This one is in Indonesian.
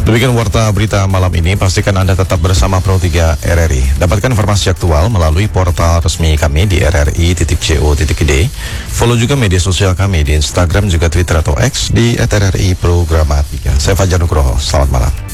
Demikian warta berita malam ini. Pastikan Anda tetap bersama Pro 3 RRI. Dapatkan informasi aktual melalui portal resmi kami di rri.co.id. Follow juga media sosial kami di Instagram juga Twitter atau X di @RRI Programa 3. Saya Fajar Nugroho. Selamat malam.